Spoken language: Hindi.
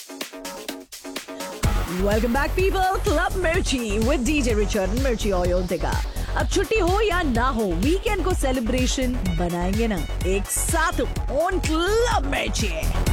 Welcome back, people. Club Mirchi with DJ Richard and Mirchi Oyontika. अब छुट्टी हो या ना हो, वीकेंड को सेलिब्रेशन बनाएंगे ना एक साथ ऑन क्लब मिर्ची।